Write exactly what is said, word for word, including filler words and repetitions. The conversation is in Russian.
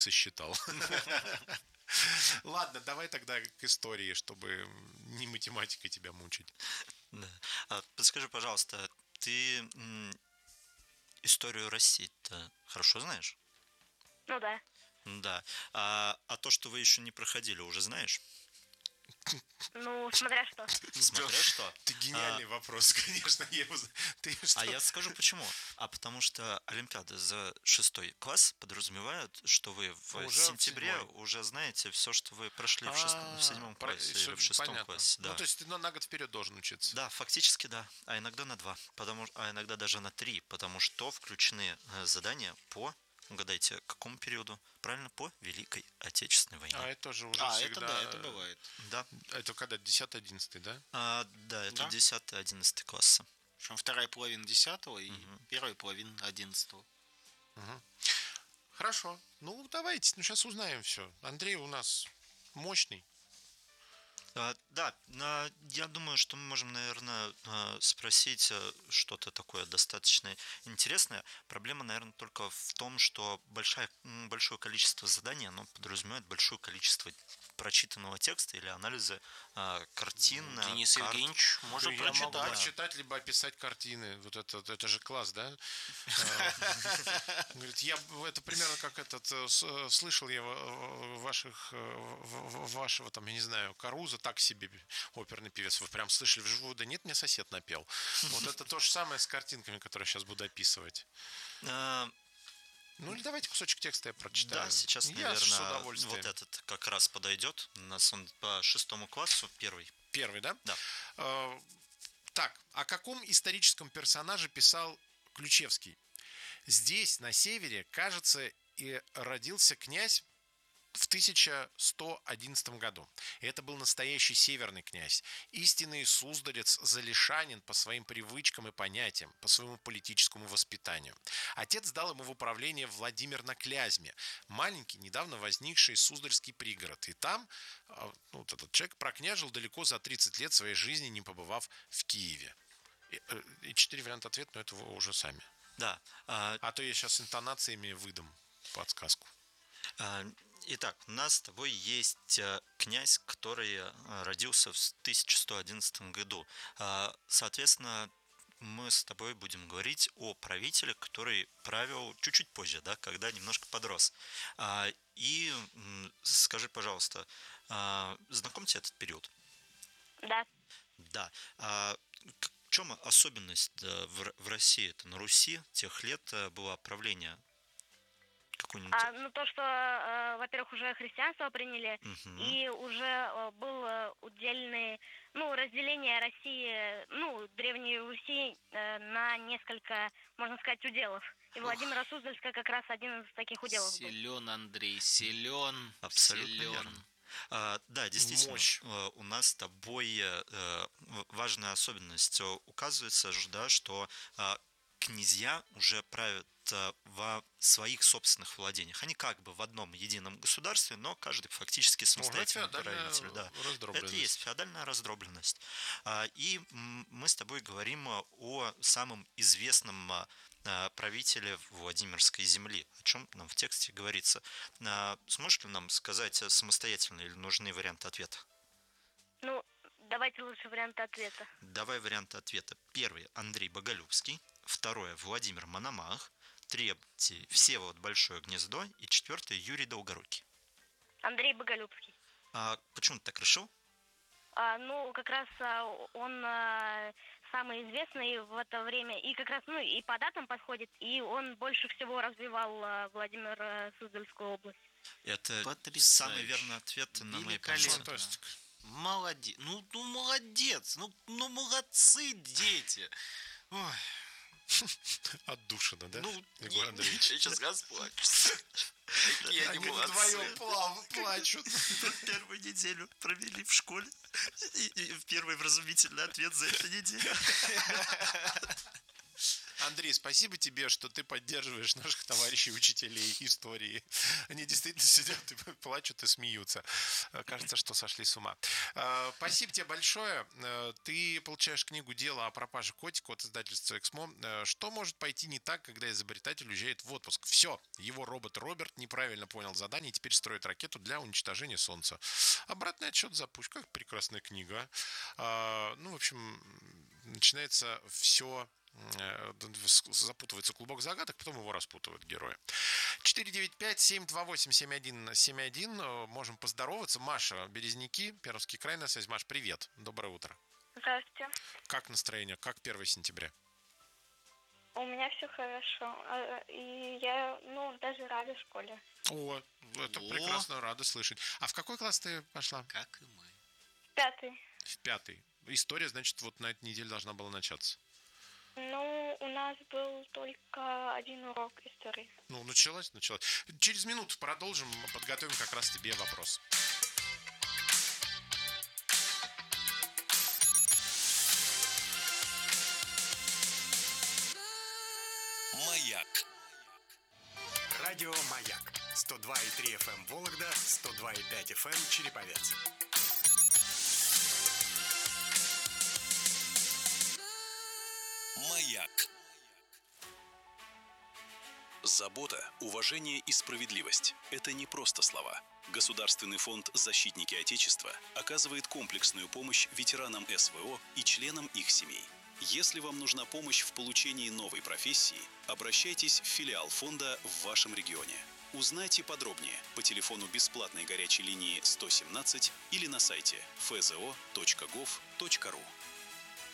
сосчитал. Ладно, давай тогда к истории, чтобы не математикой тебя мучить. Да. А подскажи, пожалуйста, ты м, историю России-то хорошо знаешь? Ну да. Да. А, а то, что вы еще не проходили, уже знаешь? Ну, смотря что. Смотря что. Ты гениальный вопрос, конечно. Я его... Ты что? А я скажу почему. А потому что Олимпиады за шестой класс подразумевают, что вы в Уже в сентябре седьмой. уже знаете все, что вы прошли в, шестом, в седьмом А, про- классе всё или в шестом понятно. классе. Да. Ну, то есть ты на на год вперед должен учиться. Да, фактически да, а иногда на два, потому, а иногда даже на три, потому что включены э, задания по, угадайте, какому периоду? Правильно, по Великой Отечественной войне. А это же уже А, всегда... это да, это бывает. Да, Это когда? десятый-одиннадцатый, да? а, да, это Да? десятый-одиннадцатый классы. Причем вторая половина десятого и первая половина одиннадцатого. Хорошо. Ну, давайте, ну, сейчас узнаем все. Андрей у нас мощный. А, да, а, я думаю, что мы можем, наверное, а, спросить а, что-то такое достаточно интересное. Проблема, наверное, только в том, что большое, м, большое количество заданий, оно подразумевает большое количество прочитанного текста или анализа а, картин, а, Денис карт. Евгеньевич может Я могу прочитать. прочитать, либо описать картины. Вот это, это же класс, да? А, Говорит, я это примерно как этот э, с- э, слышал я в- в ваших э, в- в- вашего там, я не знаю, Каруза, так себе оперный певец. Вы прям слышали вживую? Да нет, мне сосед напел. Вот это то же самое с картинками, которые я сейчас буду описывать. А, Ну или давайте кусочек текста я прочитаю. Да, сейчас, Я с наверное, удовольствием. вот этот как раз подойдет. У нас он по шестому классу, первый. Первый, да? Да. Э, Так, о каком историческом персонаже писал Ключевский? Здесь, на севере, кажется, и родился князь в тысяча сто одиннадцатом году. И это был настоящий северный князь, истинный суздалец-залишанин по своим привычкам и понятиям, по своему политическому воспитанию. Отец дал ему в управление Владимир на Клязьме, маленький, недавно возникший Суздальский пригород. И там а, ну, вот этот человек прокняжил далеко за тридцать лет своей жизни, не побывав в Киеве. И, э, и четыре варианта ответа, но это вы уже сами. Да. А, А то я сейчас интонациями выдам подсказку. а, Итак, у нас с тобой есть э, князь, который э, родился в тысяча сто одиннадцатом году. А, Соответственно, мы с тобой будем говорить о правителе, который правил чуть-чуть позже, да, когда немножко подрос. А, И м, скажи, пожалуйста, а, знаком тебе этот период? Да. Да. А к- в чем особенность э, в Р- в России, это на Руси тех лет э, было правление какое-нибудь? А, ну, то, что, э, во-первых, уже христианство приняли, Мгм. и уже э, был э, удельный, ну, разделение России, ну, Древней Руси э, на несколько, можно сказать, уделов. И Владимира Суздальска как раз один из таких уделов был. Силен, Андрей, силен. Абсолютно силен. верно. А, да, действительно, Мощь. э, у нас с тобой э, э, в- важная особенность. Э, Указывается же, да, что а, князья уже правят э, во своих собственных владениях. Они как бы в одном едином государстве, но каждый фактически самостоятельный феодальная правитель. Да. раздробленность. Это и есть феодальная раздробленность. А, И м, мы с тобой говорим э, о самом известном э, э, правителе Владимирской земли, о чем нам в тексте говорится. А, Сможешь ли нам сказать э, самостоятельно или нужны варианты ответа? Ну, давайте лучше варианты ответа. Давай варианты ответа. Первый – Андрей Боголюбский. Второе – Владимир Мономах. Третий – Всеволод Большое Гнездо. И четвертый – Юрий Долгорукий. Андрей Боголюбский. А почему ты так решил? А, ну, как раз а, он а, самый известный в это время, и как раз, ну, и по датам подходит, и он больше всего развивал а, Владимир а, Суздальскую область. Это Потрясающе. самый верный ответ на мои Великолепно. памяти. Фантастика. Молодец. Ну, ну, молодец. Ну, ну, молодцы, дети. Ой, Отдушина, да? ну, Егор не- Андреевич. я сейчас расплачусь. Какие они Они молодцы. вдвоем плав- плачут. Первую неделю провели в школе. И, и первый вразумительный ответ за эту неделю. Андрей, спасибо тебе, что ты поддерживаешь наших товарищей учителей истории. Они действительно сидят и плачут и смеются. Кажется, что сошли с ума. Спасибо тебе большое. Ты получаешь книгу «Дело о пропаже котика» от издательства «Эксмо». Что может пойти не так, когда изобретатель уезжает в отпуск? Все. Его робот Роберт неправильно понял задание и теперь строит ракету для уничтожения Солнца. Обратный отсчет запуск. Как прекрасная книга. Ну, в общем, начинается все... запутывается клубок загадок, потом его распутывают герои. четыре девять пять семь два восемь семь один семь один. Можем поздороваться. Маша, Березники, Пермский край, на связи. Маш, привет. Доброе утро. Здравствуйте. Как настроение? Как первое сентября? У меня все хорошо. И я, ну, даже рада в школе. О, это О. прекрасно, рада слышать. А в какой класс ты пошла? Как и мы. Пятый. В пятый. История, значит, вот на этой неделе должна была начаться. Ну, у нас был только один урок истории. Ну, началась, началась. Через минуту продолжим, подготовим как раз тебе вопрос. Маяк. Радио Маяк. сто два и три эф эм Вологда, сто два и пять эф эм Череповец. Маяк. Забота, уважение и справедливость – это не просто слова. Государственный фонд «Защитники Отечества» оказывает комплексную помощь ветеранам эс вэ о и членам их семей. Если вам нужна помощь в получении новой профессии, обращайтесь в филиал фонда в вашем регионе. Узнайте подробнее по телефону бесплатной горячей линии сто семнадцать или на сайте эф зэ о точка гов точка ру.